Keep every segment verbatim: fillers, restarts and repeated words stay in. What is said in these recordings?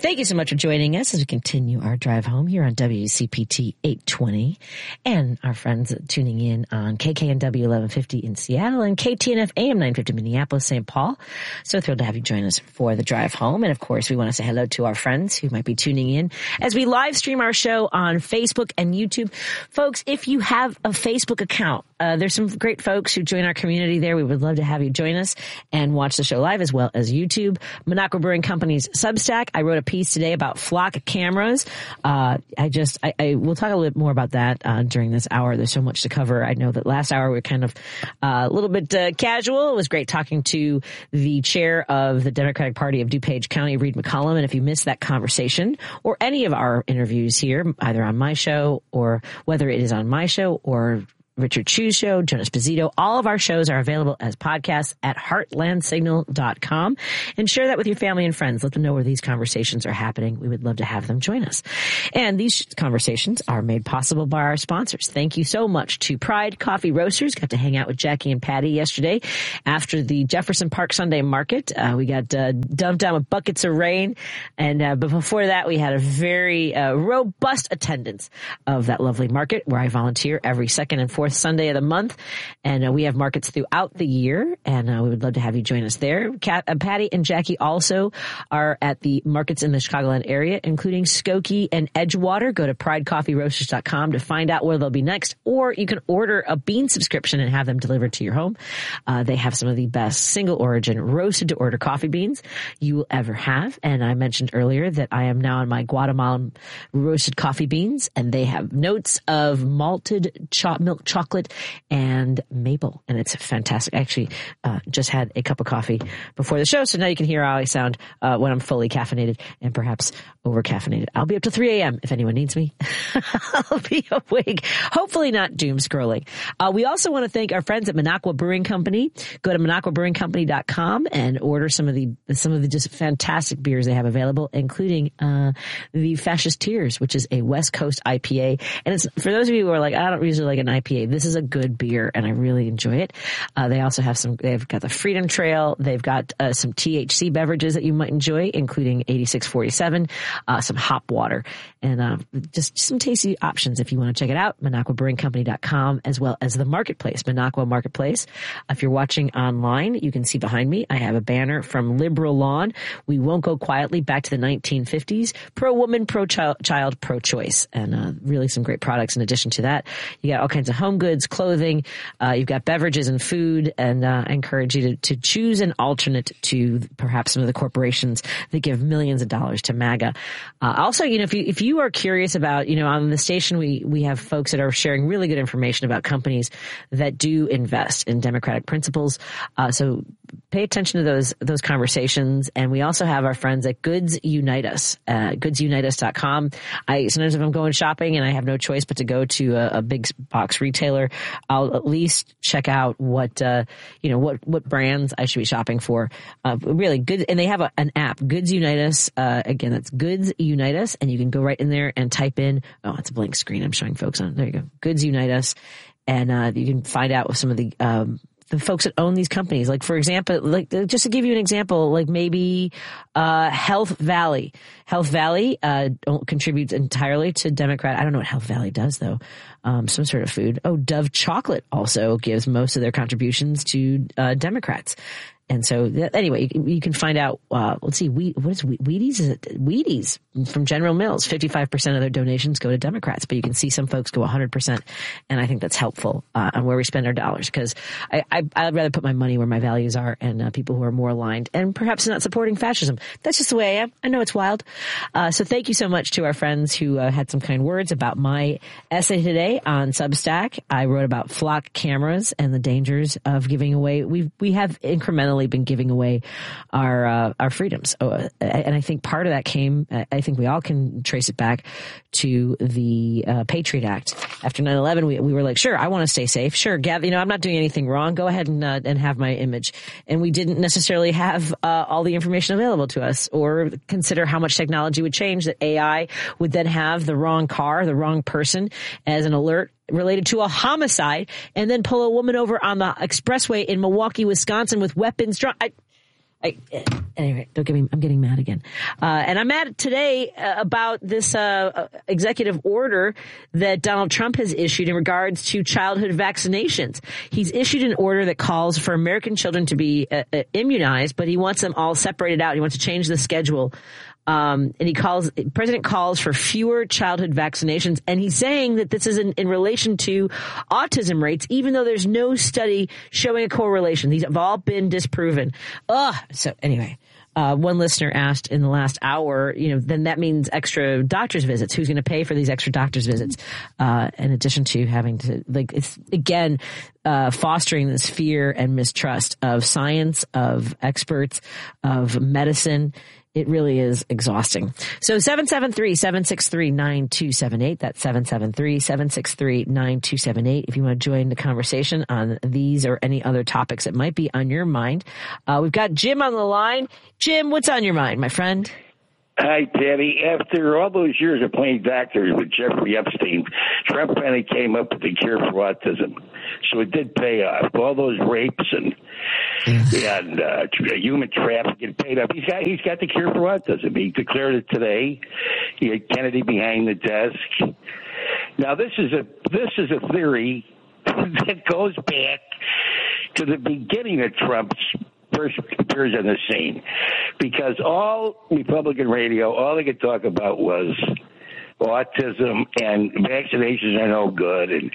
Thank you so much for joining us as we continue our drive home here on W C P T eight twenty and our friends tuning in on K K N W eleven fifty in Seattle and K T N F A M nine fifty Minneapolis, Saint Paul. So thrilled to have you join us for the drive home. And of course, we want to say hello to our friends who might be tuning in as we live stream our show on Facebook and YouTube. Folks, if you have a Facebook account, uh, there's some great folks who join our community there. We would love to have you join us and watch the show live as well as YouTube. Minocqua Brewing Company's Substack. I wrote a piece today about flock cameras. Uh, I just, I, I will talk a little bit more about that uh, during this hour. There's so much to cover. I know that last hour we were kind of uh, a little bit uh, casual. It was great talking to the chair of the Democratic Party of DuPage County, Reed McCollum. And if you missed that conversation or any of our interviews here, either on my show or whether it is on my show or Richard Chu's show, Jonas Pizzito. All of our shows are available as podcasts at heartland signal dot com. And share that with your family and friends. Let them know where these conversations are happening. We would love to have them join us. And these conversations are made possible by our sponsors. Thank you so much to Pride Coffee Roasters. Got to hang out with Jackie and Patty yesterday after the Jefferson Park Sunday Market. Uh, we got uh, dumped down with buckets of rain. And uh, but before that, we had a very uh, robust attendance of that lovely market where I volunteer every second and fourth Sunday of the month, and uh, we have markets throughout the year, and uh, we would love to have you join us there. Kat, uh, Patty and Jackie also are at the markets in the Chicagoland area, including Skokie and Edgewater. Go to pride coffee roasters dot com to find out where they'll be next, or you can order a bean subscription and have them delivered to your home. Uh, they have some of the best single origin roasted to order coffee beans you will ever have, and I mentioned earlier that I am now on my Guatemalan roasted coffee beans, and they have notes of malted cho- milk chocolate chocolate and maple, and it's fantastic. I actually uh, just had a cup of coffee before the show, so now you can hear how I sound uh, when I'm fully caffeinated and perhaps over caffeinated. I'll be up to three a.m. if anyone needs me. I'll be awake, hopefully not doom scrolling. Uh, we also want to thank our friends at Minocqua Brewing Company. Go to minocqua brewing company dot com and order some of the some of the just fantastic beers they have available, including uh, the Fascist Tears, which is a West Coast I P A. And it's for those of you who are like, I don't usually like an I P A. This is a good beer, and I really enjoy it. Uh, they also have some, they've got the Freedom Trail. They've got uh, some T H C beverages that you might enjoy, including eighty-six forty-seven, uh, some hop water, and uh, just some tasty options if you want to check it out. minocqua brewing company dot com, as well as the Marketplace, Minocqua Marketplace. If you're watching online, you can see behind me, I have a banner from Liberal Lawn. We won't go quietly back to the nineteen fifties. Pro-woman, pro-child, pro-choice, and uh, really some great products in addition to that. You got all kinds of home goods, clothing, uh, you've got beverages and food, and uh, I encourage you to, to choose an alternate to perhaps some of the corporations that give millions of dollars to MAGA. Uh, also, you know, if you, if you are curious about, you know, on the station, we, we have folks that are sharing really good information about companies that do invest in democratic principles. Uh, so pay attention to those, those conversations. And we also have our friends at Goods Unite Us, uh, goods unite us dot com. I, sometimes if I'm going shopping and I have no choice but to go to a, a big box retailer, I'll at least check out what, uh, you know, what, what brands I should be shopping for. Uh, really good. And they have a, an app, Goods Unite Us. Uh, again, that's Goods Unite Us. And you can go right in there and type in, oh, it's a blank screen I'm showing folks on. There you go. Goods Unite Us. And, uh, you can find out some of the, um, the folks that own these companies. Like, for example, like, just to give you an example, like maybe, uh, Health Valley. Health Valley, uh, contributes entirely to Democrat. I don't know what Health Valley does though. Um, some sort of food. Oh, Dove Chocolate also gives most of their contributions to, uh, Democrats. And so, anyway, you, you can find out, uh, let's see, we, what is Wheaties? Is it Wheaties from General Mills? fifty-five percent of their donations go to Democrats, but you can see some folks go one hundred percent. And I think that's helpful, uh, on where we spend our dollars, because I, I, I'd rather put my money where my values are, and, uh, people who are more aligned and perhaps not supporting fascism. That's just the way I am. I know it's wild. Uh, so thank you so much to our friends who, uh, had some kind words about my essay today on Substack. I wrote about flock cameras and the dangers of giving away. We, we have incrementally been giving away our uh, our freedoms, oh, and I think part of that came. I think we all can trace it back to the uh, Patriot Act. After nine eleven, we we were like, sure, I want to stay safe. Sure, Gav, you know, I'm not doing anything wrong. Go ahead and uh, and have my image. And we didn't necessarily have uh, all the information available to us, or consider how much technology would change. That A I would then have the wrong car, the wrong person as an alert related to a homicide, and then pull a woman over on the expressway in Milwaukee, Wisconsin with weapons drawn. I, I, anyway, don't get me. I'm getting mad again, uh, and I'm mad today uh, about this uh, executive order that Donald Trump has issued in regards to childhood vaccinations. He's issued an order that calls for American children to be uh, uh, immunized, but he wants them all separated out. He wants to change the schedule. Um, and he calls, President calls for fewer childhood vaccinations. And he's saying that this is in, in relation to autism rates, even though there's no study showing a correlation. These have all been disproven. Ugh. So anyway, uh, one listener asked in the last hour, you know, then that means extra doctor's visits. Who's going to pay for these extra doctor's visits? Uh, in addition to having to, like, it's again, uh, fostering this fear and mistrust of science, of experts, of medicine. It really is exhausting. So seven seven three, seven six three, nine two seven eight. That's seven seven three, seven six three, nine two seven eight. If you want to join the conversation on these or any other topics that might be on your mind. Uh, we've got Jim on the line. Jim, what's on your mind, my friend? Hi, Patty. After all those years of playing doctors with Jeffrey Epstein, Trump finally came up with the cure for autism. So it did pay off. All those rapes and and uh, human trafficking paid off. He's got he's got the cure for autism. He declared it today. He had Kennedy behind the desk. Now this is a this is a theory that goes back to the beginning of Trump's first appears on the scene, because all Republican radio, all they could talk about was autism and vaccinations are no good, and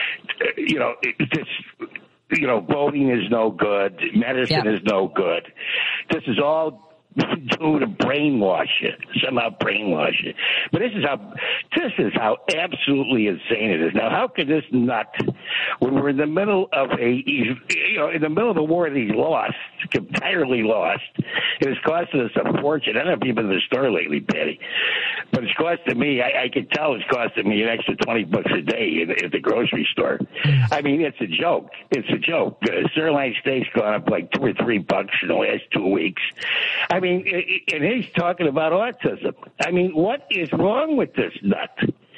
you know, this, you know, voting is no good, medicine yeah. is no good. This is all due to brainwash you, somehow brainwash you. But this is how this is how absolutely insane it is. Now, how could this nut, when we're in the middle of a, you know, in the middle of a war that he's lost, entirely lost, it has costed us a fortune. I don't know if you've been to the store lately, Patty, but it's costing me, I, I can tell it's costing me an extra twenty bucks a day at, at the grocery store. I mean, it's a joke. It's a joke. Uh, sirloin steak's gone up like two or three bucks in the last two weeks. I mean, and he's talking about autism. I mean, what is wrong with this nut?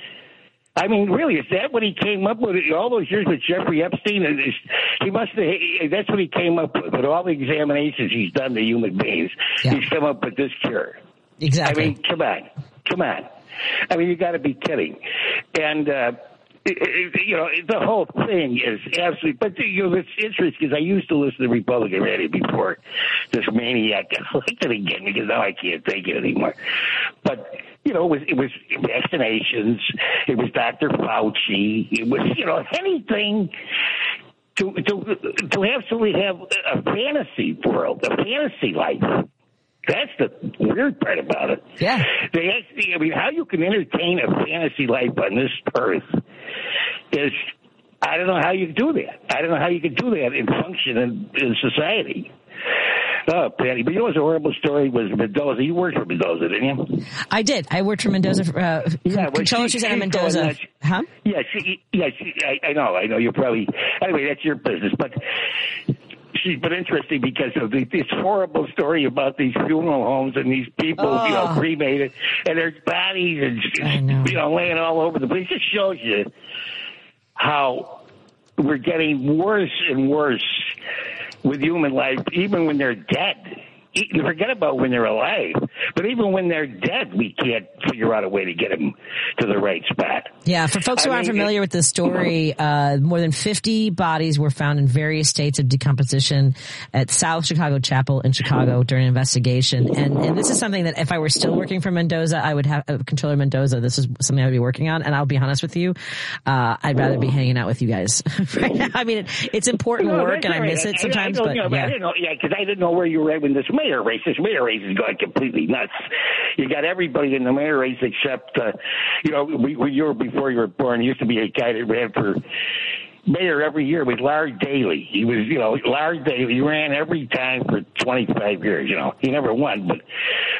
I mean, really, is that what he came up with all those years with Jeffrey Epstein? He must have, that's what he came up with, with all the examinations he's done to human beings. Yeah. He's come up with this cure. Exactly. I mean, come on. Come on. I mean, you got to be kidding. And, uh, It, it, you know, the whole thing is absolutely, but you know, it's interesting because I used to listen to Republican radio before this maniac got elected again, because now I can't take it anymore. But, you know, it was, it was vaccinations, it was Doctor Fauci, it was, you know, anything to, to, to absolutely have a fantasy world, a fantasy life. That's the weird part about it. Yeah. They actually, I mean, how you can entertain a fantasy life on this earth is, I don't know how you do that. I don't know how you can do that and function in, in society. Oh, Patty, but you know what's a horrible story was Mendoza. You worked for Mendoza, didn't you? I did. I worked for Mendoza. For, uh, yeah, well, controller she's at Mendoza. She, huh? Yeah, she, yeah, she, I, I know. I know. You're probably, anyway, that's your business. But she's been interesting because of the, this horrible story about these funeral homes and these people, oh. you know, cremated, and their bodies and, know. you know, laying all over the place. It just shows you how we're getting worse and worse with human life, even when they're dead. Forget about when they're alive, but even when they're dead, we can't figure out a way to get them to the right spot. Yeah, for folks who I aren't mean, familiar it, with this story, uh, more than fifty bodies were found in various states of decomposition at South Chicago Chapel in Chicago during an investigation. And, and this is something that if I were still working for Mendoza, I would have, uh, Controller Mendoza, this is something I would be working on. And I'll be honest with you, uh, I'd rather be hanging out with you guys right now. I mean, it, it's important no, work and right. I miss it sometimes, I, I but know, yeah. I didn't know, yeah, because I didn't know where you were at when this mayor race. This mayor race is going completely nuts. You got everybody in the mayor race except, uh, you know, we, we, you were before you were born. Used to be a guy that ran for mayor every year with Lard Daley. He was, you know, Lard Daley. He ran every time for twenty-five years. You know, he never won, but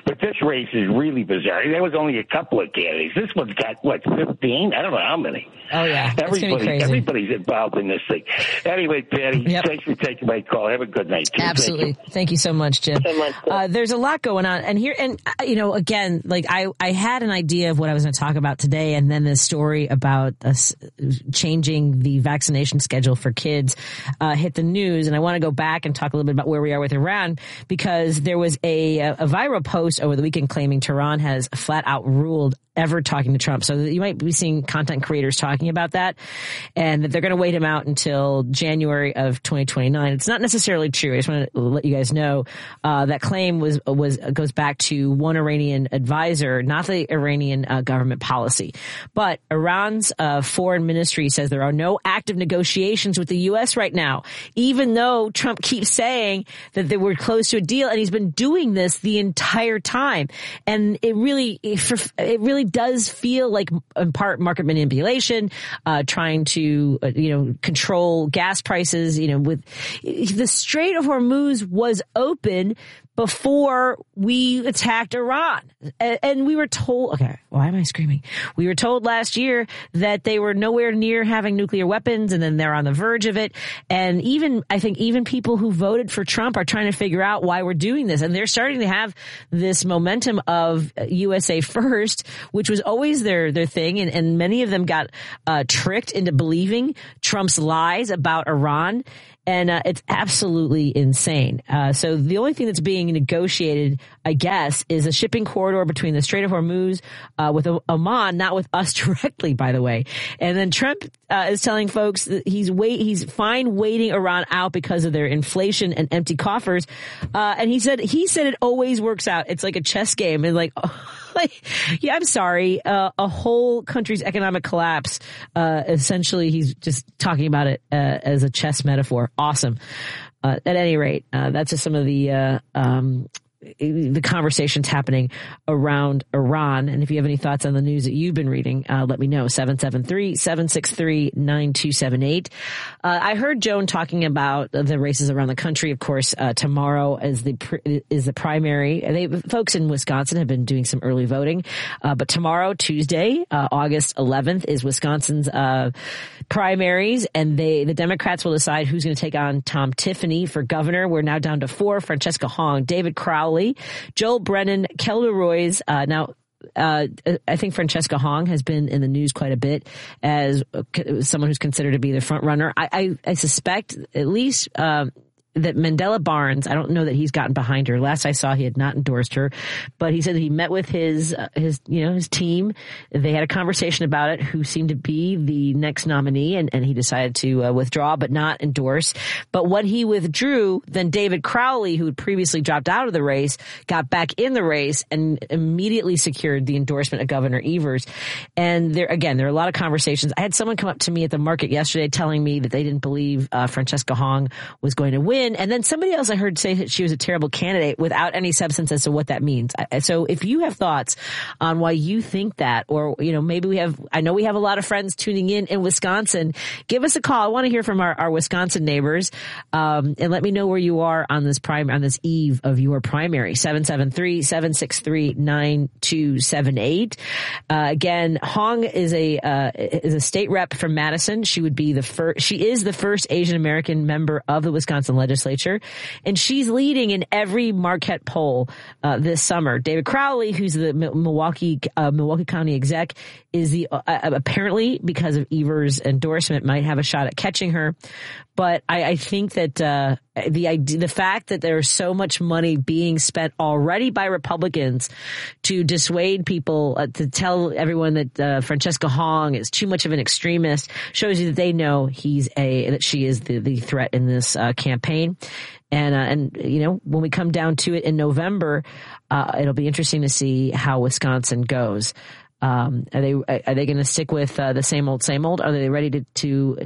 But this race is really bizarre. There was only a couple of candidates. This one's got, what, fifteen? I don't know how many. Oh, yeah. Everybody, crazy. Everybody's involved in this thing. Anyway, Patty, yep. thanks for taking my call. Have a good night, too. Absolutely. Thank you, Thank you so much, Jim. So much, uh, there's a lot going on. And here, and, uh, you know, again, like I, I had an idea of what I was going to talk about today, and then this story about us changing the vaccination schedule for kids uh, hit the news. And I want to go back and talk a little bit about where we are with Iran, because there was a, a viral post over the weekend claiming Tehran has flat out ruled ever talking to Trump. So you might be seeing content creators talking about that, and that they're going to wait him out until January of twenty twenty-nine. It's not necessarily true. I just want to let you guys know uh, that claim was was goes back to one Iranian advisor, not the Iranian uh, government policy. But Iran's uh, foreign ministry says there are no active negotiations with the U S right now, even though Trump keeps saying that they were close to a deal, and he's been doing this the entire time. And it really, it really does feel like in part market manipulation, uh, trying to, uh, you know, control gas prices. You know, with the Strait of Hormuz was open before we attacked Iran. And we were told, okay, why am I screaming? We were told last year that they were nowhere near having nuclear weapons, and then they're on the verge of it. And even, I think even people who voted for Trump are trying to figure out why we're doing this. And they're starting to have this momentum of U S A first, which was always their, their thing. And, and many of them got uh, tricked into believing Trump's lies about Iran. And uh, it's absolutely insane. Uh, so the only thing that's being negotiated, I guess, is a shipping corridor between the Strait of Hormuz uh, with Oman, not with us directly, by the way. And then Trump uh, is telling folks that he's wait he's fine waiting Iran out because of their inflation and empty coffers. Uh, and he said he said it always works out. It's like a chess game, and like. Oh, Like, yeah, I'm sorry. Uh, a whole country's economic collapse. Uh, essentially, he's just talking about it uh, as a chess metaphor. Awesome. Uh, at any rate, uh, that's just some of the uh, um, the conversations happening around Iran. And if you have any thoughts on the news that you've been reading, uh, let me know. seven seven three, seven six three, nine two seven eight. Uh, I heard Joan talking about the races around the country. Of course, uh, tomorrow is the is the primary. They, folks in Wisconsin have been doing some early voting. Uh, but tomorrow, Tuesday, uh, August eleventh, is Wisconsin's uh, primaries. And they the Democrats will decide who's going to take on Tom Tiffany for governor. We're now down to four: Francesca Hong, David Crowley, Joel Brennan, Kelly Royce. Uh, now, uh, I think Francesca Hong has been in the news quite a bit as someone who's considered to be the front runner. I, I, I suspect at least, um, that Mandela Barnes, I don't know that he's gotten behind her. Last I saw, he had not endorsed her, but he said that he met with his, uh, his, you know, his team. They had a conversation about it, who seemed to be the next nominee, and, and he decided to uh, withdraw, but not endorse. But when he withdrew, then David Crowley, who had previously dropped out of the race, got back in the race and immediately secured the endorsement of Governor Evers. And there, again, there are a lot of conversations. I had someone come up to me at the market yesterday telling me that they didn't believe uh, Francesca Hong was going to win. And then somebody else I heard say that she was a terrible candidate without any substance as to what that means. So if you have thoughts on why you think that, or, you know, maybe we have, I know we have a lot of friends tuning in in Wisconsin, give us a call. I want to hear from our, our Wisconsin neighbors, um, and let me know where you are on this prime, on this eve of your primary. seven seven three, seven six three, nine two seven eight. Uh, again, Hong is a, uh, is a state rep from Madison. She would be the first, she is the first Asian American member of the Wisconsin legislature. Legislature, and she's leading in every Marquette poll uh, this summer. David Crowley, who's the Milwaukee uh, Milwaukee County exec, is the uh, apparently, because of Evers' endorsement, might have a shot at catching her. But I, I think that uh, the idea, the fact that there's so much money being spent already by Republicans to dissuade people, uh, to tell everyone that uh, Francesca Hong is too much of an extremist, shows you that they know he's a that she is the, the threat in this uh, campaign. And, uh, and, you know, when we come down to it in November, uh, it'll be interesting to see how Wisconsin goes. Um, are they, are they going to stick with uh, the same old, same old? Are they ready to, to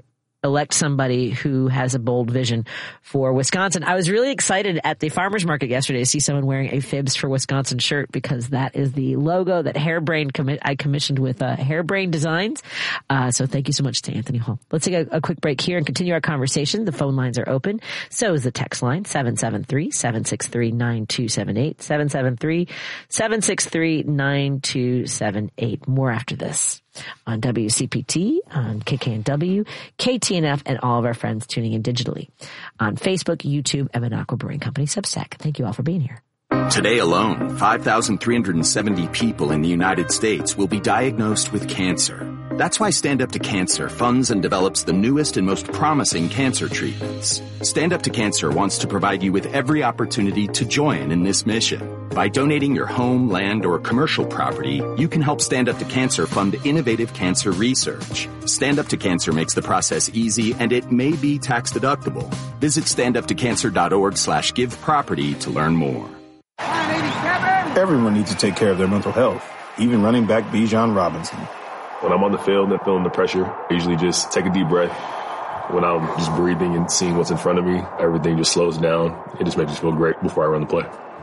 elect somebody who has a bold vision for Wisconsin. I was really excited at the farmers market yesterday to see someone wearing a Fibs for Wisconsin shirt, because that is the logo that Hairbrain commi- I commissioned with uh, Hairbrain Designs. Uh, so thank you so much to Anthony Hall. Let's take a, a quick break here and continue our conversation. The phone lines are open. So is the text line, seven seven three, seven six three, nine two seven eight, seven seven three, seven six three, nine two seven eight. More after this on W C P T, on K K N W, K T N F, and all of our friends tuning in digitally on Facebook, YouTube, and Minocqua Brewing Company Substack. Thank you all for being here. Today alone, five thousand three hundred seventy people in the United States will be diagnosed with cancer. That's why Stand Up to Cancer funds and develops the newest and most promising cancer treatments. Stand Up to Cancer wants to provide you with every opportunity to join in this mission. By donating your home, land, or commercial property, you can help Stand Up to Cancer fund innovative cancer research. Stand Up to Cancer makes the process easy, and it may be tax deductible. Visit standuptocancer.org slash give property to learn more. Everyone needs to take care of their mental health, even running back Bijan Robinson. When I'm on the field and feeling the pressure, I usually just take a deep breath. When I'm just breathing and seeing what's in front of me, everything just slows down. It just makes me feel great before I run the play.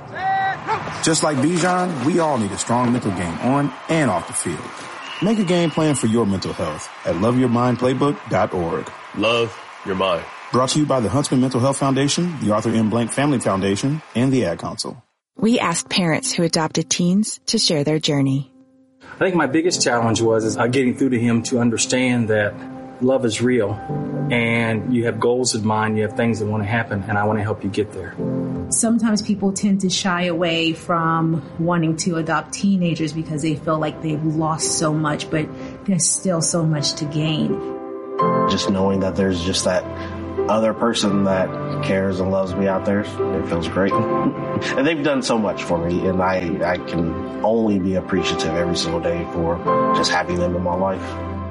Just like Bijan, we all need a strong mental game on and off the field. Make a game plan for your mental health at love your mind playbook dot org. Love your mind. Brought to you by the Huntsman Mental Health Foundation, the Arthur M. Blank Family Foundation, and the Ad Council. We asked parents who adopted teens to share their journey. I think my biggest challenge was is getting through to him to understand that love is real and you have goals in mind, you have things that want to happen, and I want to help you get there. Sometimes people tend to shy away from wanting to adopt teenagers because they feel like they've lost so much, but there's still so much to gain. Just knowing that there's just that other person that cares and loves me out there, it feels great. And they've done so much for me, and I, I can only be appreciative every single day for just having them in my life.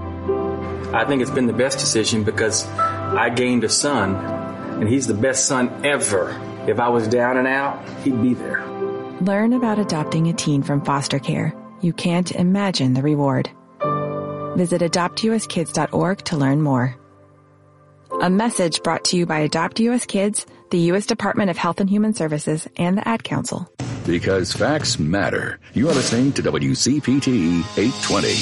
I think it's been the best decision because I gained a son, and he's the best son ever. If I was down and out, he'd be there. Learn about adopting a teen from foster care. You can't imagine the reward. Visit adopt u s kids dot org to learn more. A message brought to you by Adopt U S Kids, the U S Department of Health and Human Services, and the Ad Council. Because facts matter. You are listening to W C P T eight twenty.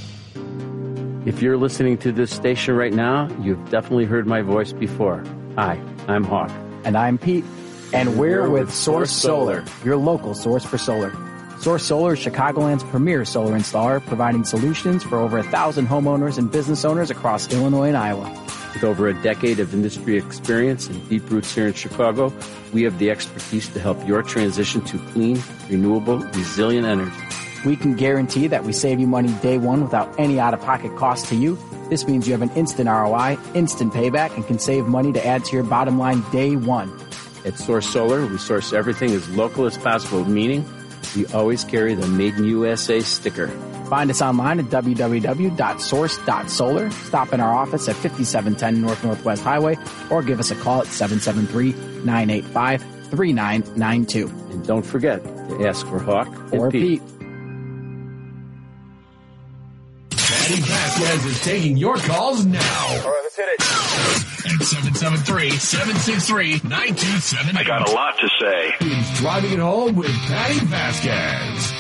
If you're listening to this station right now, you've definitely heard my voice before. Hi, I'm Hawk. And I'm Pete. And we're with Source Solar, your local source for solar. Source Solar is Chicagoland's premier solar installer, providing solutions for over a thousand homeowners and business owners across Illinois and Iowa. With over a decade of industry experience and deep roots here in Chicago, we have the expertise to help your transition to clean, renewable, resilient energy. We can guarantee that we save you money day one without any out-of-pocket cost to you. This means you have an instant R O I, instant payback, and can save money to add to your bottom line day one. At Source Solar, we source everything as local as possible, meaning we always carry the Made in U S A sticker. Find us online at w w w dot source dot solar. Stop in our office at fifty-seven ten North Northwest Highway or give us a call at seven seven three, nine eight five, three nine nine two. And don't forget to ask for Hawk or Pete. Pete. Patty Vasquez is taking your calls now. All right, let's hit it. At seven seven three, seven six three, nine two seven eight. I got a lot to say. He's driving it home with Patty Vasquez.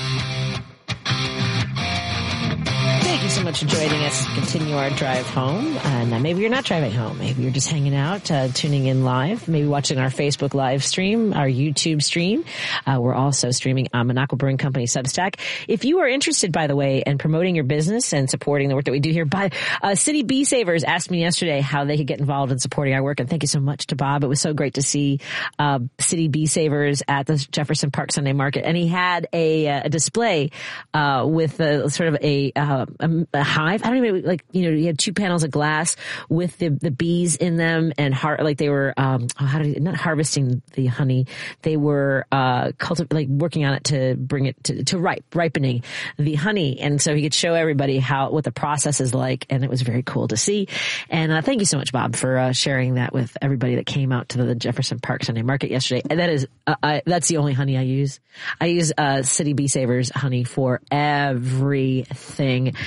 Thank you so much for joining us to continue our drive home. And uh, maybe you're not driving home. Maybe you're just hanging out, uh, tuning in live, maybe watching our Facebook live stream, our YouTube stream. Uh, we're also streaming on Minocqua Brewing Company Substack. If you are interested, by the way, in promoting your business and supporting the work that we do here, by, uh, City Bee Savers asked me yesterday how they could get involved in supporting our work. And thank you so much to Bob. It was so great to see uh, City Bee Savers at the Jefferson Park Sunday Market. And he had a, a display uh, with a, sort of a, uh, a a hive. I don't even like, you know, you had two panels of glass with the, the bees in them and har- like they were, um, how do you, not harvesting the honey. They were, uh, cultiv- like working on it to bring it to, to ripe, ripening the honey. And so he could show everybody how, what the process is like. And it was very cool to see. And, uh, thank you so much, Bob, for, uh, sharing that with everybody that came out to the Jefferson Park Sunday Market yesterday. And that is, uh, I, that's the only honey I use. I use, uh, City Bee Savers honey for everything. Uh,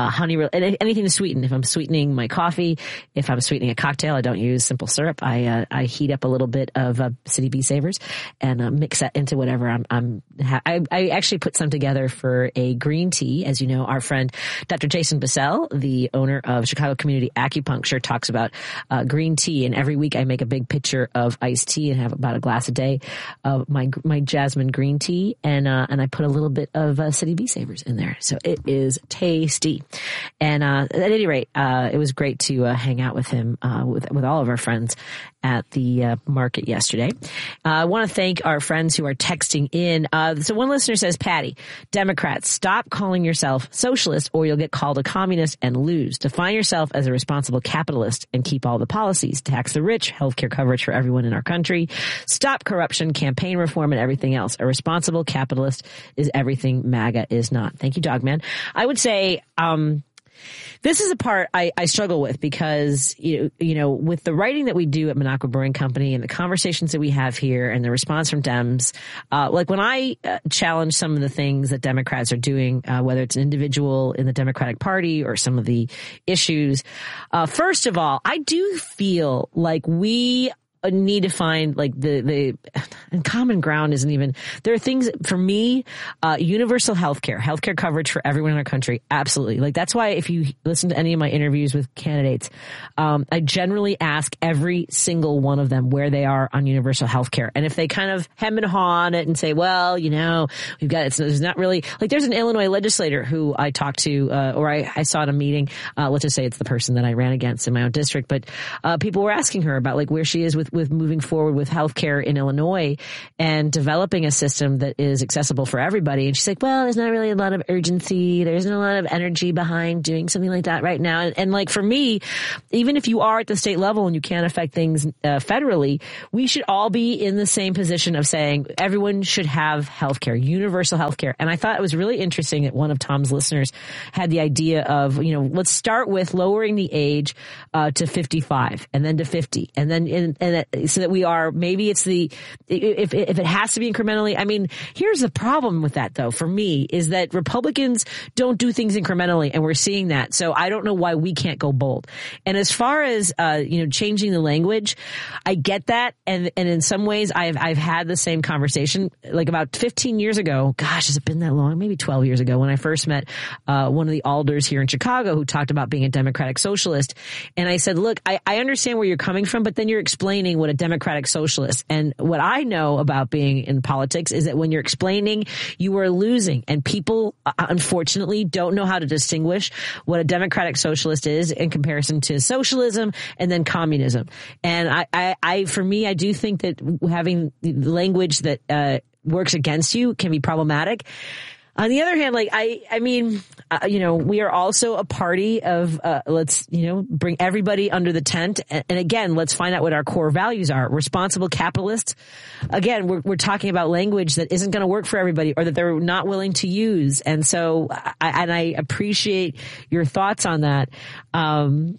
uh, honey, and anything to sweeten. If I'm sweetening my coffee, if I'm sweetening a cocktail, I don't use simple syrup. I uh, I heat up a little bit of uh, City Bee Savers and uh, mix that into whatever I'm. I'm ha- I, I actually put some together for a green tea. As you know, our friend Doctor Jason Bissell, the owner of Chicago Community Acupuncture, talks about uh, green tea, and every week I make a big pitcher of iced tea and have about a glass a day of my my jasmine green tea, and uh, and I put a little bit of uh, City Bee Savers in there, so it is tasty. And uh, at any rate, uh, it was great to uh, hang out with him, uh, with with all of our friends at the uh, market yesterday. Uh, I want to thank our friends who are texting in. Uh, so one listener says, Patty, Democrats, stop calling yourself socialist or you'll get called a communist and lose. Define yourself as a responsible capitalist and keep all the policies. Tax the rich, healthcare coverage for everyone in our country. Stop corruption, campaign reform, and everything else. A responsible capitalist is everything MAGA is not. Thank you, Dogman. I would say, um, this is a part I, I struggle with because, you, you know, with the writing that we do at Minocqua Brewing Company and the conversations that we have here and the response from Dems, uh, like when I uh, challenge some of the things that Democrats are doing, uh, whether it's an individual in the Democratic Party or some of the issues, uh, first of all, I do feel like we need to find like the, the, and common ground isn't even, there are things for me, uh, universal healthcare, healthcare coverage for everyone in our country. Absolutely. Like that's why if you listen to any of my interviews with candidates, um, I generally ask every single one of them where they are on universal healthcare. And if they kind of hem and haw on it and say, well, you know, we've got, it's, there's not really, like there's an Illinois legislator who I talked to, uh, or I, I saw at a meeting, uh, let's just say it's the person that I ran against in my own district, but, uh, people were asking her about like where she is with with moving forward with healthcare in Illinois and developing a system that is accessible for everybody. And she's like, well, there's not really a lot of urgency. There isn't a lot of energy behind doing something like that right now. And, and like for me, even if you are at the state level and you can't affect things uh, federally, we should all be in the same position of saying everyone should have healthcare, universal healthcare. And I thought it was really interesting that one of Tom's listeners had the idea of, you know, let's start with lowering the age uh, to fifty-five and then to fifty and then in, and that, so that we are, maybe it's the, if, if it has to be incrementally, I mean, here's the problem with that though, for me, is that Republicans don't do things incrementally and we're seeing that. So I don't know why we can't go bold. And as far as, uh, you know, changing the language, I get that. And, and in some ways I've, I've had the same conversation like about fifteen years ago. Gosh, has it been that long? Maybe twelve years ago when I first met, uh, one of the alders here in Chicago who talked about being a democratic socialist. And I said, look, I, I understand where you're coming from, but then you're explaining what a democratic socialist. And what I know about being in politics is that when you're explaining, you are losing. And people, uh, unfortunately, don't know how to distinguish what a democratic socialist is in comparison to socialism and then communism. And I, I, I for me, I do think that having language that uh, works against you can be problematic. On the other hand, like, I, I mean, uh, you know, we are also a party of, uh, let's, you know, bring everybody under the tent. And, and again, let's find out what our core values are. Responsible capitalists. Again, we're, we're talking about language that isn't going to work for everybody or that they're not willing to use. And so, I, and I appreciate your thoughts on that. Um,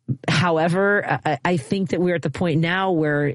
however, I, I think that we're at the point now where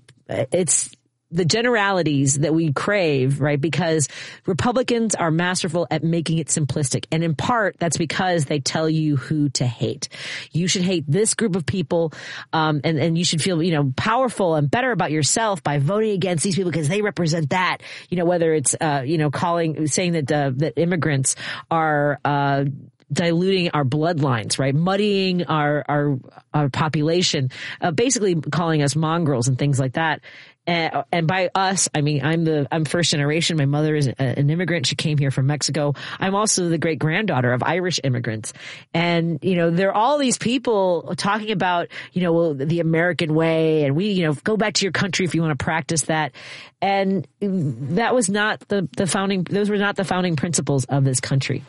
it's, the generalities that we crave, right? Because Republicans are masterful at making it simplistic. And in part, that's because they tell you who to hate. You should hate this group of people, um, and, and you should feel, you know, powerful and better about yourself by voting against these people because they represent that. You know, whether it's, uh, you know, calling, saying that, uh, that immigrants are, uh, diluting our bloodlines, right? Muddying our, our, our population, uh, basically calling us mongrels and things like that. And, and by us, I mean, I'm the, I'm first generation. My mother is a, an immigrant. She came here from Mexico. I'm also the great granddaughter of Irish immigrants. And, you know, there are all these people talking about, you know, well, the American way and we, you know, go back to your country if you want to practice that. And that was not the, the founding, those were not the founding principles of this country.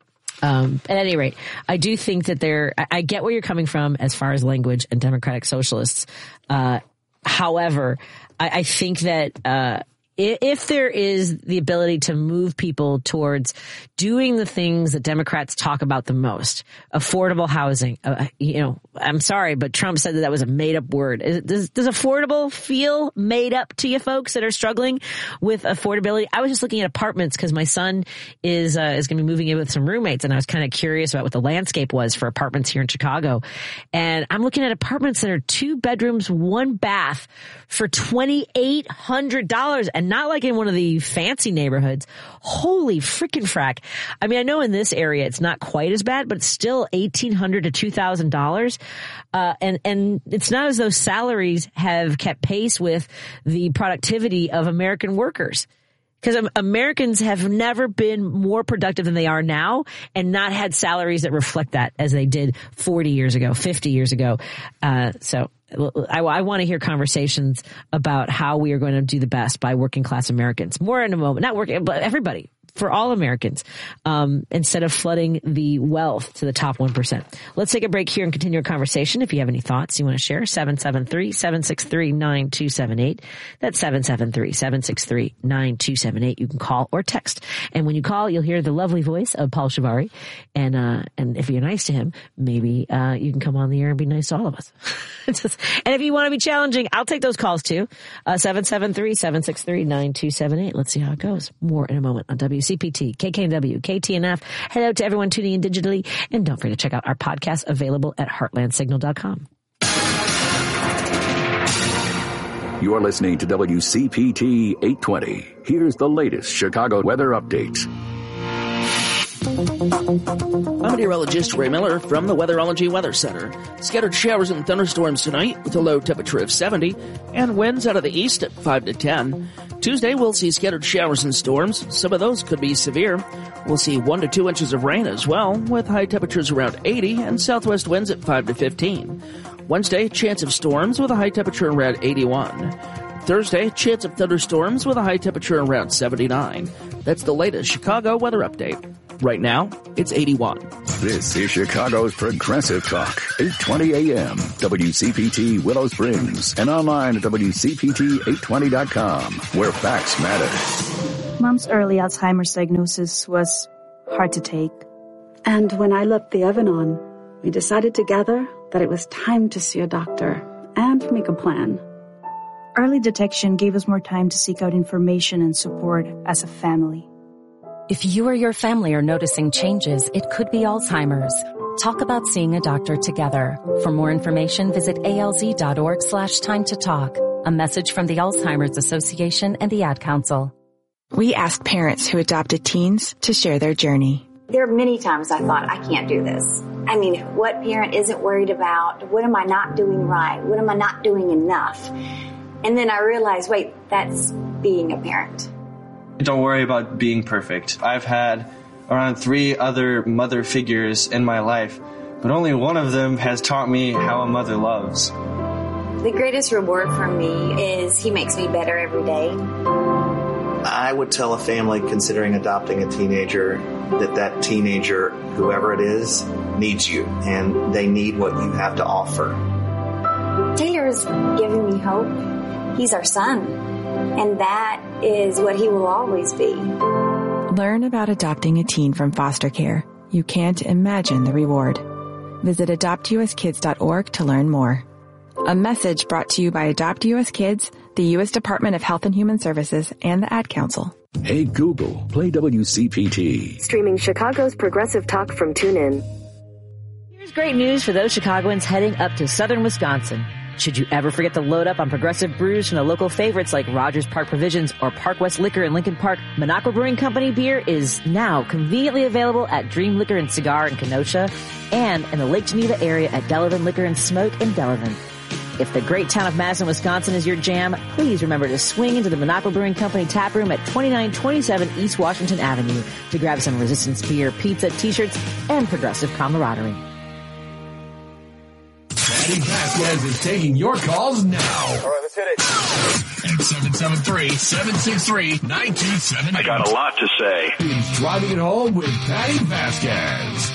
Um, at any rate, I do think that there, I get where you're coming from as far as language and democratic socialists. Uh, however, I, I think that, uh, if there is the ability to move people towards doing the things that Democrats talk about the most, affordable housing, uh, you know, I'm sorry, but Trump said that that was a made up word. Is, does, does affordable feel made up to you folks that are struggling with affordability? I was just looking at apartments because my son is, uh, is going to be moving in with some roommates, and I was kind of curious about what the landscape was for apartments here in Chicago. And I'm looking at apartments that are two bedrooms, one bath for twenty-eight hundred dollars, and not like in one of the fancy neighborhoods. Holy freaking frack. I mean, I know in this area it's not quite as bad, but it's still eighteen hundred dollars to two thousand dollars. Uh, and, and it's not as though salaries have kept pace with the productivity of American workers. Because Americans have never been more productive than they are now and not had salaries that reflect that as they did forty years ago, fifty years ago. Uh, so I, I want to hear conversations about how we are going to do the best by working class Americans. More in a moment. Not working, but everybody. For all Americans, um, instead of flooding the wealth to the top one percent. Let's take a break here and continue our conversation. If you have any thoughts you want to share, seven seven three, seven six three, nine two seven eight. That's seven seven three, seven six three, nine two seven eight. You can call or text. And when you call, you'll hear the lovely voice of Paul Shivari. And, uh, and if you're nice to him, maybe, uh, you can come on the air and be nice to all of us. And if you want to be challenging, I'll take those calls too. Uh, seven seven three, seven six three, nine two seven eight. Let's see how it goes. More in a moment on W C P T, K K N W, K T N F. Hello to everyone tuning in digitally. And don't forget to check out our podcast available at heartland signal dot com. You're listening to W C P T eight twenty. Here's the latest Chicago weather update. I'm meteorologist Ray Miller from the Weatherology Weather Center. Scattered showers and thunderstorms tonight with a low temperature of seventy and winds out of the east at five to ten. Tuesday, we'll see scattered showers and storms. Some of those could be severe. We'll see one to two inches of rain as well, with high temperatures around eighty and southwest winds at five to fifteen. Wednesday, chance of storms with a high temperature around eighty-one. Thursday, chance of thunderstorms with a high temperature around seventy-nine. That's the latest Chicago weather update. Right now, it's eighty-one. This is Chicago's Progressive Talk, eight twenty a.m. W C P T Willow Springs, and online at W C P T eight twenty dot com, where facts matter. Mom's early Alzheimer's diagnosis was hard to take. And when I left the oven on, we decided together that it was time to see a doctor and make a plan. Early detection gave us more time to seek out information and support as a family. If you or your family are noticing changes, it could be Alzheimer's. Talk about seeing a doctor together. For more information, visit alz.org slash time to talk. A message from the Alzheimer's Association and the Ad Council. We asked parents who adopted teens to share their journey. There are many times I thought, I can't do this. I mean, what parent isn't worried about? What am I not doing right? What am I not doing enough? And then I realized, wait, that's being a parent. Don't worry about being perfect. I've had around three other mother figures in my life, but only one of them has taught me how a mother loves. The greatest reward for me is he makes me better every day. I would tell a family considering adopting a teenager that that teenager, whoever it is, needs you, and they need what you have to offer. Taylor's giving me hope. He's our son. And that is what he will always be. Learn about adopting a teen from foster care. You can't imagine the reward. Visit adopt U S kids dot org to learn more. A message brought to you by Adopt U S Kids, the U S Department of Health and Human Services, and the Ad Council. Hey Google, play W C P T. Streaming Chicago's Progressive Talk from TuneIn. Here's great news for those Chicagoans heading up to southern Wisconsin. Should you ever forget to load up on Progressive brews from the local favorites like Rogers Park Provisions or Park West Liquor in Lincoln Park, Minocqua Brewing Company beer is now conveniently available at Dream Liquor and Cigar in Kenosha and in the Lake Geneva area at Delavan Liquor and Smoke in Delavan. If the great town of Madison, Wisconsin is your jam, please remember to swing into the Minocqua Brewing Company tap room at twenty-nine twenty-seven East Washington Avenue to grab some Resistance beer, pizza, t-shirts, and Progressive camaraderie. Patty Vasquez is taking your calls now. All right, let's hit it. At seven seven three, seven six three, nine two seven eight. I got a lot to say. He's driving it home with Patty Vasquez.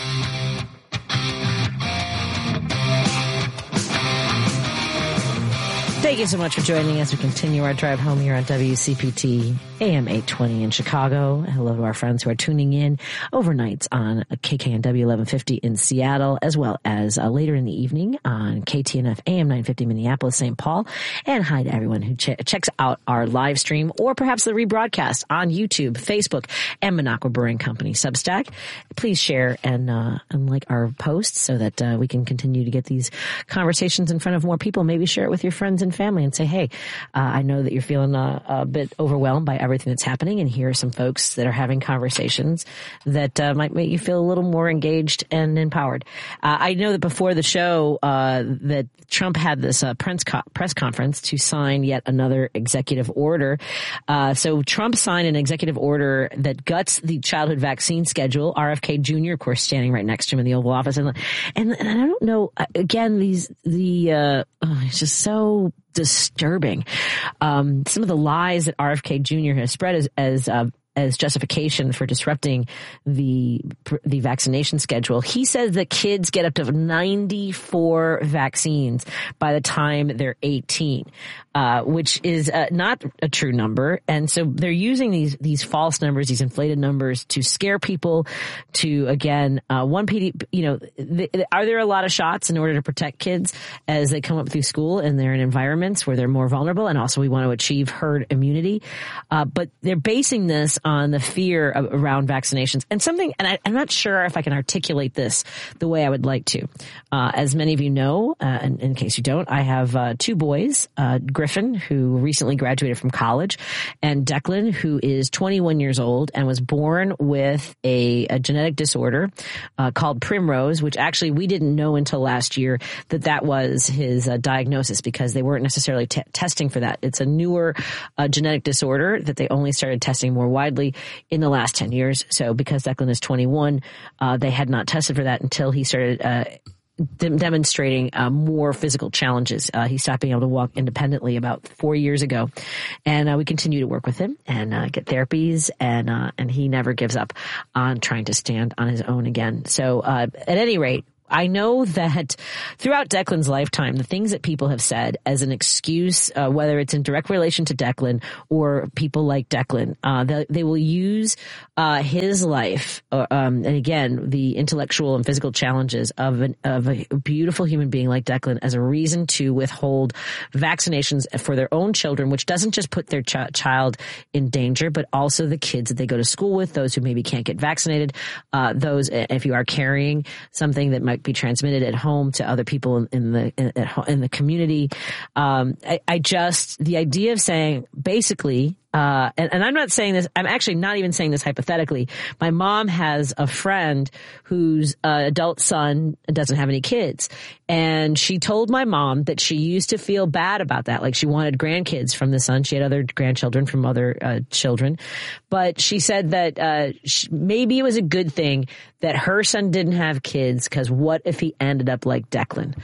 Thank you so much for joining us. We continue our drive home here on W C P T A M eight twenty in Chicago. Hello to our friends who are tuning in overnights on K K N W eleven fifty in Seattle, as well as uh, later in the evening on K T N F A M nine fifty Minneapolis, Saint Paul. And hi to everyone who ch- checks out our live stream or perhaps the rebroadcast on YouTube, Facebook, and Minocqua Brewing Company Substack. Please share and, uh, and like our posts so that uh, we can continue to get these conversations in front of more people. Maybe share it with your friends and family and say, hey, uh, I know that you're feeling uh, a bit overwhelmed by everything that's happening, and here are some folks that are having conversations that uh, might make you feel a little more engaged and empowered. Uh, I know that before the show uh, that Trump had this uh, press, co- press conference to sign yet another executive order. Uh, so Trump signed an executive order that guts the childhood vaccine schedule. R F K Junior, of course, standing right next to him in the Oval Office. And, and, and I don't know, again, these, the, uh, oh, it's just so disturbing. Um, some of the lies that R F K Junior has spread as, as, uh, as justification for disrupting the the vaccination schedule. He says that kids get up to ninety-four vaccines by the time they're eighteen, uh, which is uh, not a true number. And so they're using these these false numbers, these inflated numbers, to scare people. To again, uh, one P D, you know, th- are there a lot of shots in order to protect kids as they come up through school and they're in environments where they're more vulnerable? And also, we want to achieve herd immunity, uh, but they're basing this on the fear of, around vaccinations and something, and I, I'm not sure if I can articulate this the way I would like to. Uh, as many of you know, uh, and in case you don't, I have uh, two boys, uh, Griffin, who recently graduated from college, and Declan, who is twenty-one years old and was born with a, a genetic disorder uh, called Primrose, which actually we didn't know until last year that that was his uh, diagnosis, because they weren't necessarily t- testing for that. It's a newer uh, genetic disorder that they only started testing more widely in the last ten years. So because Declan is twenty-one, uh, they had not tested for that until he started uh, de- demonstrating uh, more physical challenges. Uh, he stopped being able to walk independently about four years ago. And uh, we continue to work with him and uh, get therapies, and uh, and he never gives up on trying to stand on his own again. So uh, at any rate, I know that throughout Declan's lifetime, the things that people have said as an excuse, uh, whether it's in direct relation to Declan or people like Declan, uh, they, they will use uh, his life, uh, um, and again, the intellectual and physical challenges of, an, of a beautiful human being like Declan as a reason to withhold vaccinations for their own children, which doesn't just put their ch- child in danger, but also the kids that they go to school with, those who maybe can't get vaccinated, uh, those, if you are carrying something that might be transmitted at home to other people in, in the in, at, in the community. Um, I, I just the idea of saying basically. Uh, and, and I'm not saying this, I'm actually not even saying this hypothetically. My mom has a friend whose uh, adult son doesn't have any kids. And she told my mom that she used to feel bad about that. Like she wanted grandkids from the son. She had other grandchildren from other uh, children. But she said that uh, she, maybe it was a good thing that her son didn't have kids, because what if he ended up like Declan?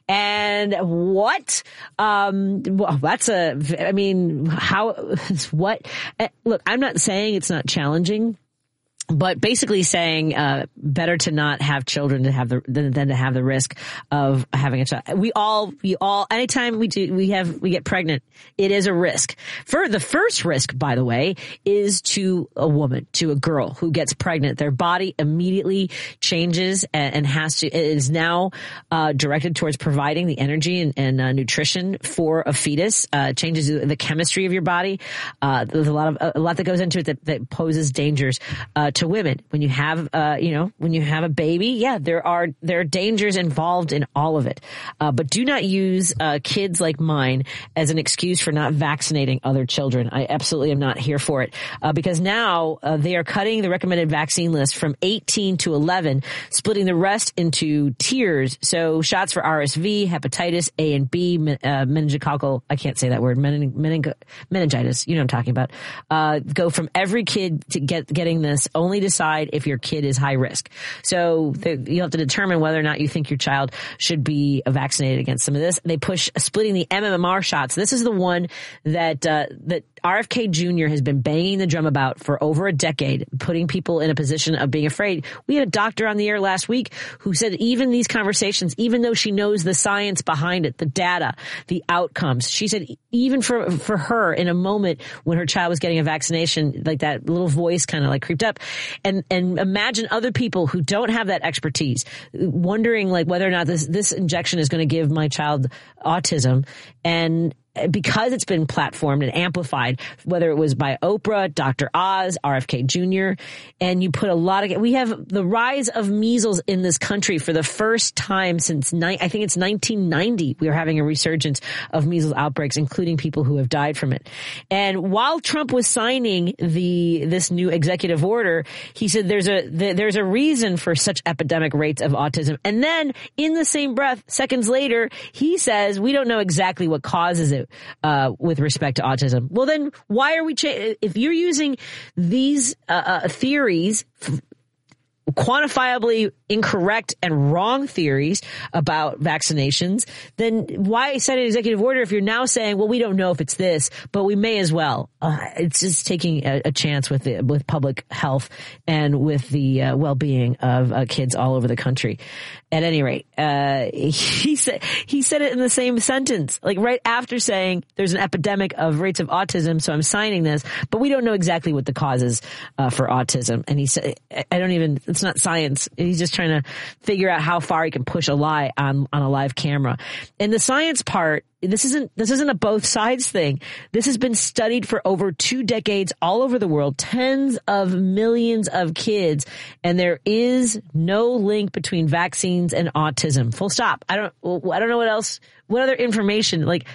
And what? Um, well, that's a, I mean, how, what? Look, I'm not saying it's not challenging, but basically saying uh better to not have children to have the than, than to have the risk of having a child. We all, we all, anytime we do, we have, we get pregnant, it is a risk. For the first risk, by the way, is to a woman, to a girl who gets pregnant. Their body immediately changes and, and has to, it is now uh directed towards providing the energy and, and uh, nutrition for a fetus. Uh, changes the chemistry of your body. Uh, there's a lot of a lot that goes into it that, that poses dangers uh to women. When you have, uh, you know, when you have a baby, yeah, there are, there are dangers involved in all of it. Uh, but do not use, uh, kids like mine as an excuse for not vaccinating other children. I absolutely am not here for it. Uh, because now, uh, they are cutting the recommended vaccine list from eighteen to eleven, splitting the rest into tiers. So shots for R S V, hepatitis A and B, uh, meningococcal, I can't say that word, mening, mening, meningitis, you know what I'm talking about, uh, go from every kid to get, getting this. Only decide if your kid is high risk. So the, you have to determine whether or not you think your child should be vaccinated against some of this. They push splitting the M M R shots. This is the one that uh, that R F K Junior has been banging the drum about for over a decade, putting people in a position of being afraid. We had a doctor on the air last week who said even these conversations, even though she knows the science behind it, the data, the outcomes, she said even for for her in a moment when her child was getting a vaccination, like that little voice kind of like creeped up. And and imagine other people who don't have that expertise wondering like whether or not this this injection is going to give my child autism. And because it's been platformed and amplified, whether it was by Oprah, Doctor Oz, R F K Junior, and you put a lot of, we have the rise of measles in this country for the first time since, ni- I think it's nineteen ninety. We are having a resurgence of measles outbreaks, including people who have died from it. And while Trump was signing the, this new executive order, he said there's a, there's a reason for such epidemic rates of autism. And then in the same breath, seconds later, he says, we don't know exactly what causes it. Uh, with respect to autism. Well, then why are we, cha- if you're using these uh, uh, theories, f- quantifiably incorrect and wrong theories about vaccinations, then why set an executive order if you're now saying, well, we don't know if it's this, but we may as well. Uh, it's just taking a, a chance with the, with public health and with the uh, well-being of uh, kids all over the country. At any rate, uh, he said, he said it in the same sentence, like right after saying there's an epidemic of rates of autism, so I'm signing this, but we don't know exactly what the cause is uh, for autism. And he said, I don't even, it's not science. He's just trying to figure out how far he can push a lie on, on a live camera. And the science part, this isn't, this isn't a both sides thing. This has been studied for over two decades all over the world, tens of millions of kids. And there is no link between vaccines and autism. Full stop. I don't, I don't know what else, what other information, like,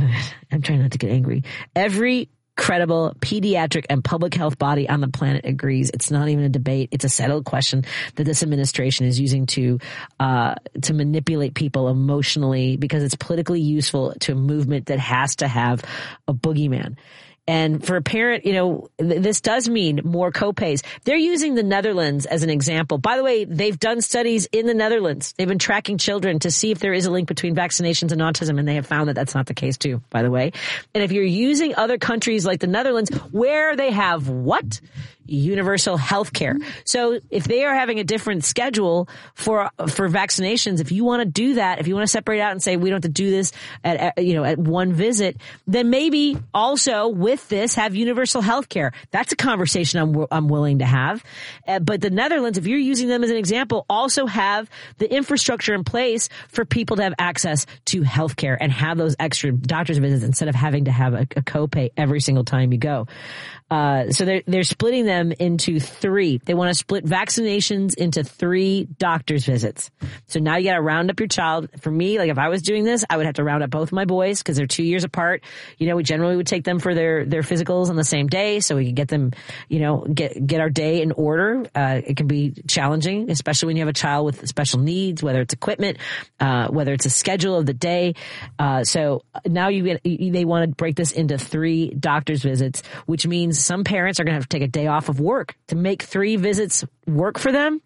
I'm trying not to get angry. Every credible pediatric and public health body on the planet agrees. It's not even a debate. It's a settled question that this administration is using to uh to manipulate people emotionally because it's politically useful to a movement that has to have a boogeyman. And for a parent, you know, th- this does mean more copays. They're using the Netherlands as an example. By the way, they've done studies in the Netherlands. They've been tracking children to see if there is a link between vaccinations and autism, and they have found that that's not the case too, by the way. And if you're using other countries like the Netherlands, where they have what? Universal health care. So if they are having a different schedule for for vaccinations, if you want to do that, if you want to separate out and say we don't have to do this at, at you know at one visit, then maybe also with this have universal health care. That's a conversation I'm I'm willing to have. Uh, but the Netherlands, if you're using them as an example, also have the infrastructure in place for people to have access to health care and have those extra doctor's visits instead of having to have a, a copay every single time you go. Uh, so they're, they're splitting them into three. They want to split vaccinations into three doctor's visits. So now you got to round up your child. For me, like if I was doing this, I would have to round up both my boys because they're two years apart. You know, we generally would take them for their, their physicals on the same day so we could get them, you know, get, get our day in order. Uh, it can be challenging, especially when you have a child with special needs, whether it's equipment, uh, whether it's a schedule of the day. Uh, so now you get, they want to break this into three doctor's visits, which means some parents are going to have to take a day off of work to make three visits work for them.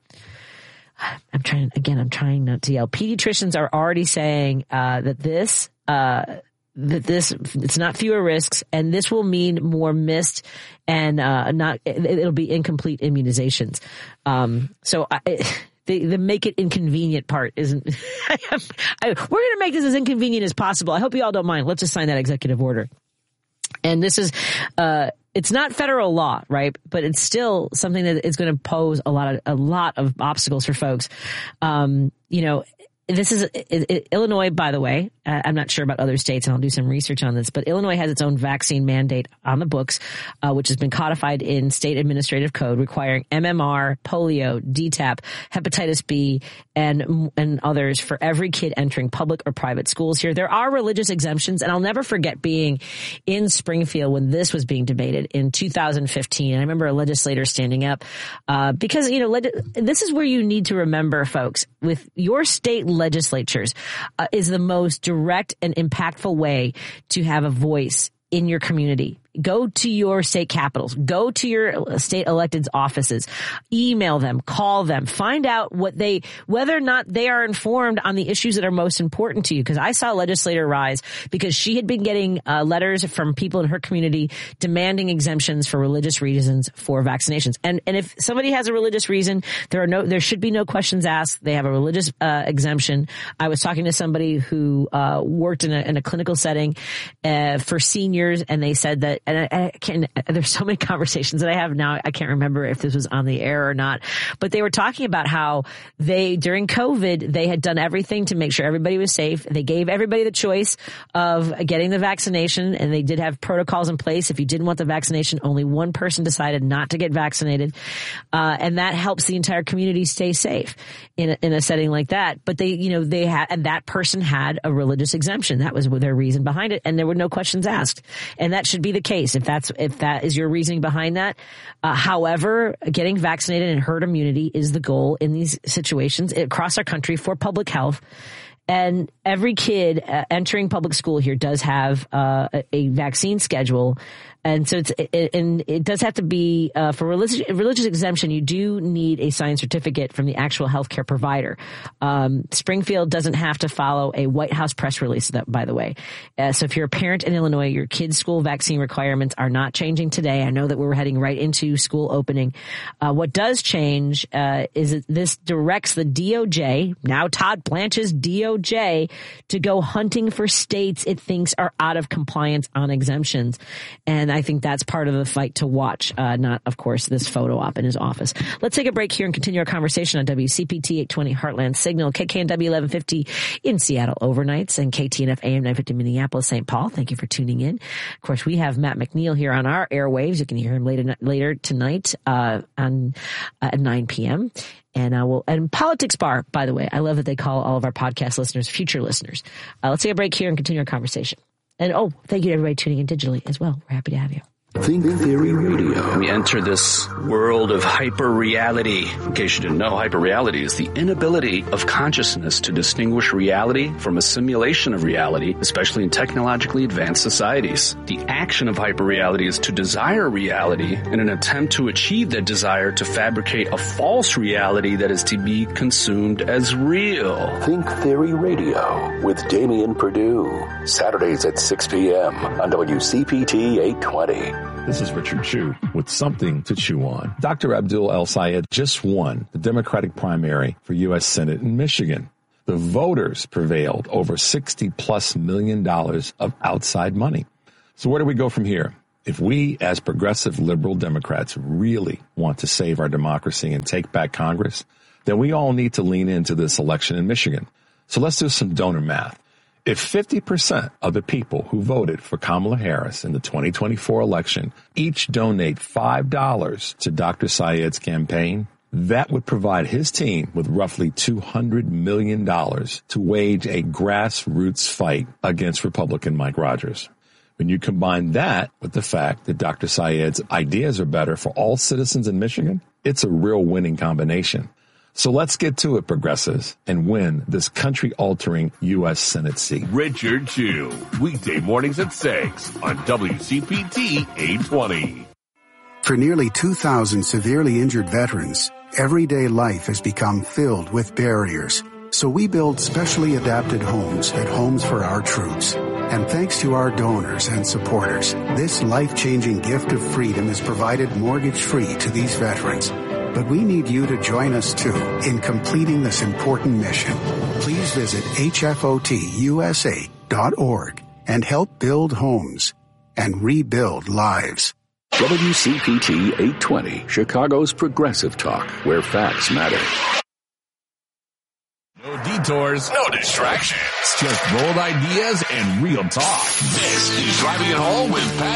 I'm trying, again, I'm trying not to yell. Pediatricians are already saying, uh, that this, uh, that this, it's not fewer risks, and this will mean more missed and, uh, not, it, it'll be incomplete immunizations. Um, so I, The, the make it inconvenient part isn't, I, I, we're going to make this as inconvenient as possible. I hope you all don't mind. Let's just sign that executive order. And this is, uh, it's not federal law, right? But it's still something that is going to pose a lot of, a lot of obstacles for folks. Um, you know, this is it, it, Illinois, by the way. Uh, I'm not sure about other states, and I'll do some research on this. But Illinois has its own vaccine mandate on the books, uh, which has been codified in state administrative code, requiring M M R, polio, D TAP, hepatitis B, and and others for every kid entering public or private schools here. There are religious exemptions, and I'll never forget being in Springfield when this was being debated in two thousand fifteen. I remember a legislator standing up uh, because you know leg- this is where you need to remember, folks, with your state legislatures uh, is the most direct and impactful way to have a voice in your community. Go to your state capitals. Go to your state electeds offices. Email them. Call them. Find out what they, whether or not they are informed on the issues that are most important to you. Because I saw a legislator rise because she had been getting uh, letters from people in her community demanding exemptions for religious reasons for vaccinations. And and if somebody has a religious reason, there are no, there should be no questions asked. They have a religious uh, exemption. I was talking to somebody who uh, worked in a, in a clinical setting uh, for seniors, and they said that, and I, I can't, there's so many conversations that I have now, I can't remember if this was on the air or not, but they were talking about how they, during COVID, they had done everything to make sure everybody was safe. They gave everybody the choice of getting the vaccination, and they did have protocols in place. If you didn't want the vaccination, only one person decided not to get vaccinated. Uh, and that helps the entire community stay safe in a, in a setting like that. But they, you know, they had, and that person had a religious exemption. That was their reason behind it. And there were no questions asked. And that should be the case if that's, if that is your reasoning behind that. Uh, however, getting vaccinated and herd immunity is the goal in these situations across our country for public health. And every kid uh, entering public school here does have uh, a, a vaccine schedule. And so it's, it, and it does have to be, uh, for religious, religious exemption, you do need a signed certificate from the actual healthcare provider. Um, Springfield doesn't have to follow a White House press release, that, by the way. Uh, so if you're a parent in Illinois, your kid's school vaccine requirements are not changing today. I know that we're heading right into school opening. Uh, what does change, uh, is that this directs the D O J, now Todd Blanche's D O J, to go hunting for states it thinks are out of compliance on exemptions. And I think that's part of the fight to watch, uh, not, of course, this photo op in his office. Let's take a break here and continue our conversation on W C P T eight twenty Heartland Signal, K K N W eleven fifty in Seattle overnights, and K T N F A M nine fifty Minneapolis, Saint Paul. Thank you for tuning in. Of course, we have Matt McNeil here on our airwaves. You can hear him later later tonight uh, on uh, at nine p.m. And uh, we'll, and Politics Bar, by the way. I love that they call all of our podcast listeners future listeners. Uh, let's take a break here and continue our conversation. And, oh, thank you to everybody tuning in digitally as well. We're happy to have you. Think Theory Radio. We enter this world of hyper-reality. In case you didn't know, hyper-reality is the inability of consciousness to distinguish reality from a simulation of reality, especially in technologically advanced societies. The action of hyper-reality is to desire reality in an attempt to achieve that desire to fabricate a false reality that is to be consumed as real. Think Theory Radio with Damian Perdue. Saturdays at six p.m. on W C P T eight twenty. This is Richard Chu with something to chew on. Doctor Abdul El-Sayed just won the Democratic primary for U S Senate in Michigan. The voters prevailed over sixty plus million dollars of outside money. So where do we go from here? If we, as progressive liberal Democrats, really want to save our democracy and take back Congress, then we all need to lean into this election in Michigan. So let's do some donor math. If fifty percent of the people who voted for Kamala Harris in the twenty twenty-four election each donate five dollars to Doctor Sayed's campaign, that would provide his team with roughly two hundred million dollars to wage a grassroots fight against Republican Mike Rogers. When you combine that with the fact that Doctor Sayed's ideas are better for all citizens in Michigan, it's a real winning combination. So let's get to it, progressives, and win this country-altering U S Senate seat. Richard Chu, weekday mornings at six on W C P T eight twenty. For nearly two thousand severely injured veterans, everyday life has become filled with barriers. So we build specially adapted homes at Homes for Our Troops. And thanks to our donors and supporters, this life-changing gift of freedom is provided mortgage-free to these veterans. But we need you to join us, too, in completing this important mission. Please visit H F O T U S A dot org and help build homes and rebuild lives. W C P T eight twenty, Chicago's progressive talk, where facts matter. No detours, no distractions, just bold ideas and real talk. This is Driving It Home with Pat